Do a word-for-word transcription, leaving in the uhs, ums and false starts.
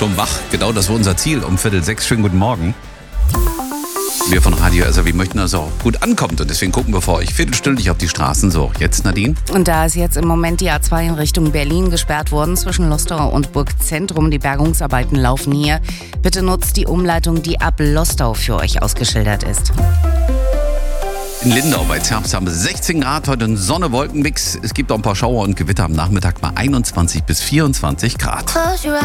schon wach. Genau, das war unser Ziel. Um Viertel sechs. Schönen guten Morgen. Wir von Radio S R W möchten, dass es auch gut ankommt. Und deswegen gucken wir vor euch viertelstündlich auf die Straßen. So, jetzt Nadine. Und da ist jetzt im Moment die A zwei in Richtung Berlin gesperrt worden, zwischen Lostau und Burgzentrum. Die Bergungsarbeiten laufen hier. Bitte nutzt die Umleitung, die ab Lostau für euch ausgeschildert ist. In Lindau bei Zerbst haben wir sechzehn Grad, heute ein Sonne-Wolken-Mix. Es gibt auch ein paar Schauer und Gewitter am Nachmittag bei einundzwanzig bis vierundzwanzig Grad.